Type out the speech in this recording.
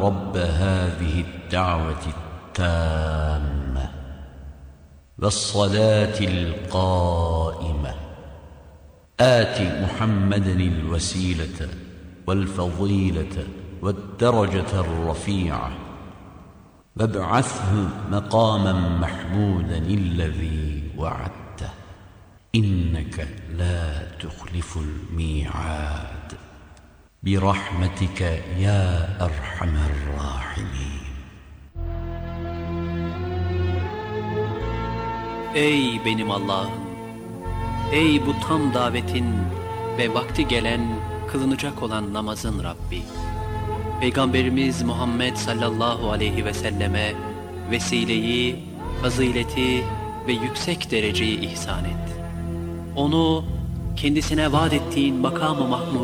رب هذه الدعوة التامة والصلاة القائمة آت محمدا الوسيلة والفضيلة والدرجة الرفيعة وابعثه مقاما محمودا الذي وعدته إنك لا تخلف الميعاد برحمتك يا أرحم الراحمين. Ey benim Allah'ım! Ey bu tam davetin ve vakti gelen, kılınacak olan namazın Rabbi! Peygamberimiz Muhammed sallallahu aleyhi ve selleme vesileyi, fazileti ve yüksek dereceyi ihsan et. Onu kendisine vaat ettiğin makamı mahmud